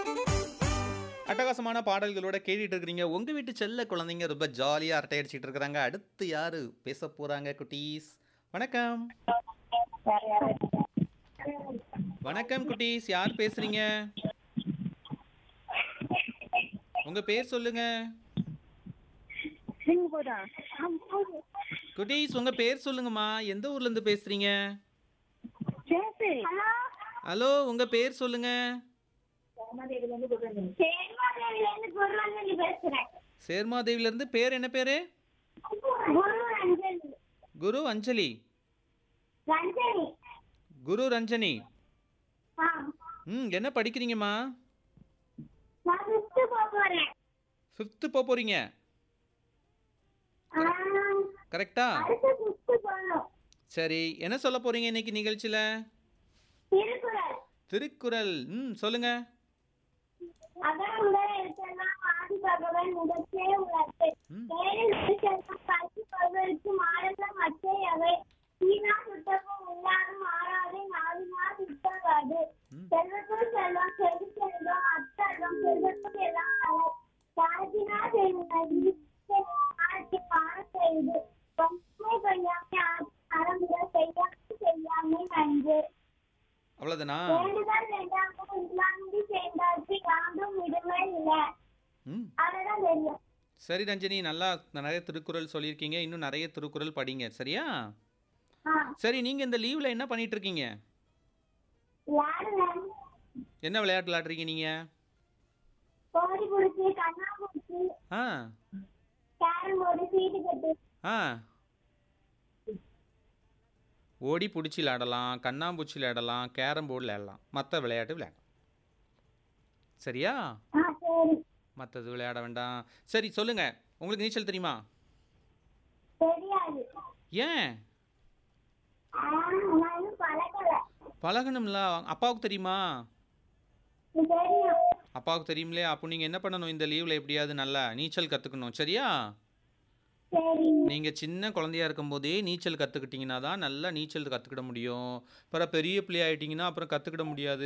அட்டகாசமான பாடல்களோட கேட்டுட்டு இருக்கிறீங்க. உங்க வீட்டு செல்ல குழந்தைங்க ரொம்ப ஜாலியா அரட்டை அடிச்சிட்டு இருக்கிறாங்க. அடுத்து யாரு பேச போறாங்க குட்டீஸ்? வணக்கம். வணக்கம் குட்டீஸ். யார் பேசுறீங்க? உங்க பேர் சொல்லுங்க. குட்டீஸ் உங்க பேர் சொல்லுங்கம்மா. எந்த ஊர்ல இருந்து பேசுறீங்க? ஹலோ உங்க பேர் சொல்லுங்க. சேர்மாதேவில இருந்து பேர் என்ன பேரு? குரு அஞ்சலி. குரு ரஞ்சனி. என்ன படிக்கிறீங்கம்மா? 5th போக போறீங்க. கரெக்டா? சரி, என்ன சொல்ல போறீங்க இன்னைக்கு நிகழ்ச்சியில? திருக்குறள். சொல்லுங்க. அவ்வளவுதானா? சரி ரஞ்சனி, நல்லா நிறைய திருக்குறள் சொல்லியிருக்கீங்க. இன்னும் நிறைய திருக்குறள் படிங்க, சரியா? சரி, நீங்க இந்த லீவ்ல என்ன பண்ணிட்டு இருக்கீங்க? என்ன விளையாட்டு விளையாடுறீங்க நீங்க? ஆ ஆ ஓடி பிடிச்சி விளையாடலாம், கண்ணாம்பூச்சி விளையாடலாம், கேரம் போர்டு விளையாடலாம், மற்ற விளையாட்டு விளையாடலாம், சரியா? மற்றது விளையாட வேண்டாம். சரி சொல்லுங்க, உங்களுக்கு நீச்சல் தெரியுமா? ஏன்? பழகணும்ல. அப்பாவுக்கு தெரியுமா? அப்பாவுக்கு தெரியும்லே. அப்போ நீங்கள் என்ன பண்ணணும், இந்த லீவில் எப்படியாவது நல்லா நீச்சல் கற்றுக்கணும், சரியா? நீங்கள் சின்ன குழந்தையா இருக்கும்போதே நீச்சல் கற்றுக்கிட்டிங்கன்னா தான் நல்லா நீச்சல் கற்றுக்கிட முடியும். அப்புறம் பெரிய பிள்ளை ஆகிட்டிங்கன்னா அப்புறம் கற்றுக்கிட முடியாது.